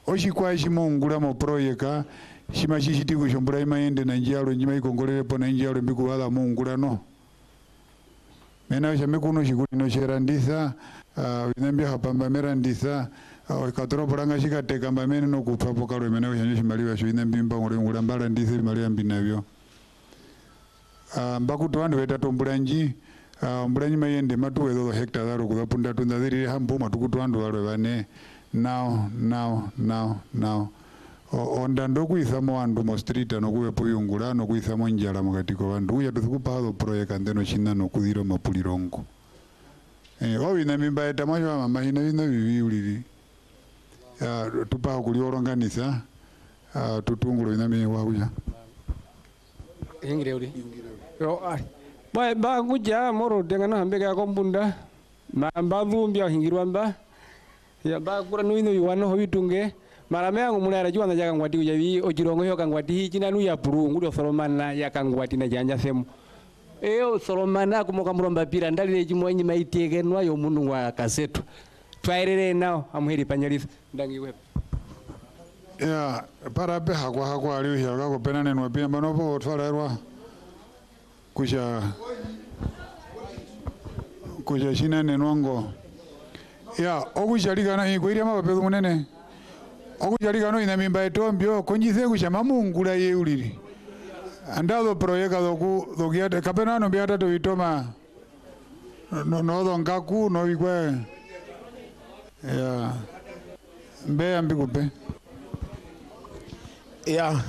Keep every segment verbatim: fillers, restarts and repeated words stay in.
oshikwa shimungula mo projeka shima shishitiku shombula imayende na njalo njima ikongolele po na njalo mbiku wala mungula no mena shamekuno shikuli no sherandisa uh, winambia hapamba merandisa uh, katoro poranga shikateka mbamene no kupapo kalo mena shanyo shimaliwa sho winambimba ngula mbala ndisa imalia mbinavyo uh, mbakuto wandu weta tombula nji uh, mbula njima yende matu wezo hekta dharo kuzapunda tundadhiri hambu matukutu wandu wale wane now now now now ondando kuithamo wandu mo street no kuwepo yungula no kuithamo njala makatiko wandu uya tukupa hado project ndeno china no kudhiro mapulirongo eh owi na mimba eta mwajo mama hina vino vivi ulili ya tupa kulioronganisa uh, tutungulo ina mimi wakuja ingire uli yo ai ba ba kuja moro dengan hambega kombunda mamba dhumbia hingirwa mba ya ba kura nuino yuwano hobitunge marame yangu mulera juana jaka ngwati ujawi ojirongo yo kangwati hi china nu ya puru ngudi Solomana ya kangwati na janja semu eo Solomana kumoka muromba pira ndalile chimwanyi maitege nwa yo mundu wa kasetu twairere nao amuheri panyalisa ndangi web ya para pe hakwa hakwa aliyo hiaga ko penane nwa pia manopo otwalerwa kusha kusha china nenwango ya okushalika na ikwiri amapezo munene okujalika no ina mimba etombyo konjise kushama mungula yeuliri andalo projeka doku dokiate kapena no biata to vitoma no no dongaku no ikwe ya mbe ambikupe ya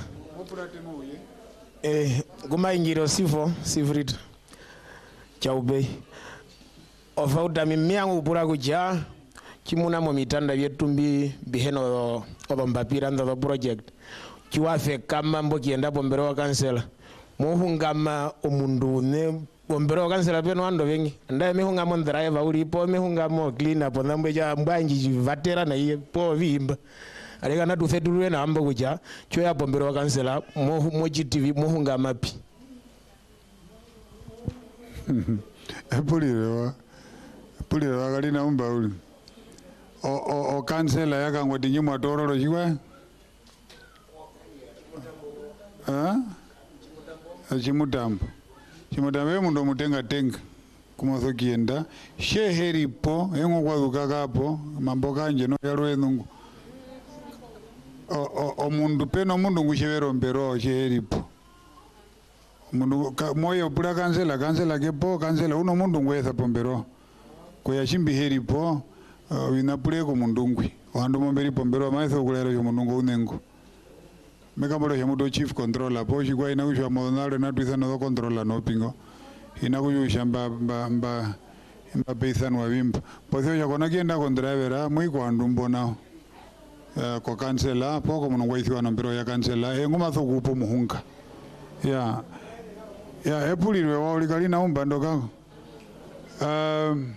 eh guma ingiro sifo sifrit chaube ofauta mimiangu upura kuja kimuna mo mitanda byetumbi biheno obombapira ndo project kiwafe kama mboki enda bombero wa kansela muhungama omundu ne bombero wa kansela peno ando bengi nda mihunga mo driver ulipo mihunga mo clean up ndambo ja mbanji vatera na iye po vimba aleka na dufetulwe na ambo kuja cho ya bombero wa kansela mo mo G T V muhunga mapi epuliro epuliro akalina umba uli o o o kansela yaka ngwati nyimwa tororo chikwa ah chimutambo chimutambo mundo mutenga tenga kumozo kienda sheheripo engo kwaduka kapo mambo kanje no yaro enungu o o o mundu peno mundu ngushevero mbero sheheripo mundu moyo pura kansela kansela kepo kansela uno mundu ngweza pombero koya chimbi heripo Uh, winapule ko mundungwi wandu momberi pombero maitho kulero yo munungo unengo mekamolo ya mudo chief controller po chikwa ina kushwa modonale na tuisa no controller no pingo ina kuyusha mba mba mba mba peisan wa wimba pozio ya kona kienda kon driver muy kwandu mbona uh, ko kansela po ko munungo ithiwa nambero ya kansela e ngoma tho kupo muhunga ya ya epulirwe wa ulikali na umbando kako um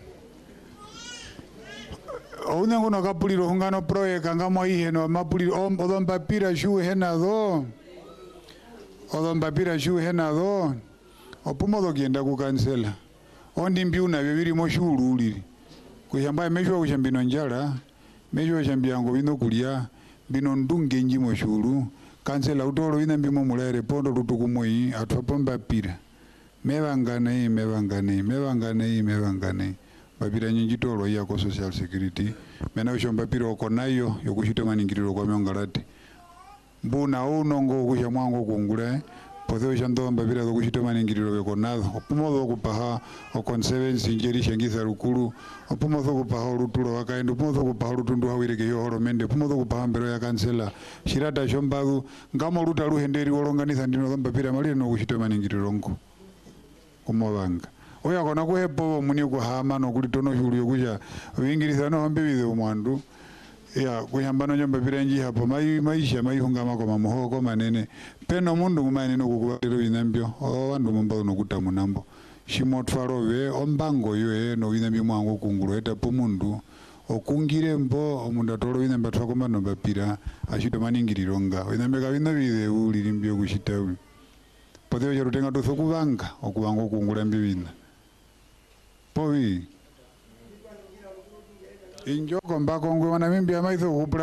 Ona ngono kapuliro hungano projeka ngamo iheno mapuliro odomba pira shu henado odomba pira shu henado opumodo kienda ku kansela ondi mbiuna bibiri mo shululi kuyamba mesho kushambino njala mesho shambiango bino kulia bino ndunge nji mo shulu kansela utolo ina mbimo mulere pondo lutukumoi atopomba pira mebangane mebangane mebangane mebangane babira nyingi tolo ya ko social security mena ushomba piro okonayo yokushite maningiriro kwa myongalati mbuna unongo kusha mwango kungule potho shando babira yokushite maningiriro yokonado opumodo kupaha okonsevensi njeri shengisa rukulu opumodo kupaha rutulo wakaendo opumodo kupaha rutundu hawireke yo horomende opumodo kupaha mbero ya kansela shirata shombagu ngamo ruta ruhenderi wolonganisa ndino babira malire no kushite maningiriro ngo kumobanga oya kona kuhepo muni kuhama no kulitono shuli yokuja uingiriza no hambe bize umwandu ya kuyambano nyomba birenji hapo mai maisha mai hungama kwa mamuhoko manene peno mundu kumanene kukubatiro inambyo o wandu mumba no kutamu nambo shimotwaro we ombango yo no inambi mwangu kunguru eta pumundu okungire mbo omundu atolo inamba twakoma no bapira ashito maningirironga inambe kabino bize uli limbyo kushitawi poteo yarutenga to sokubanga okubanga okungura mbibina Povi. Injoko mbako ngwe wana mimbi amaitho kupura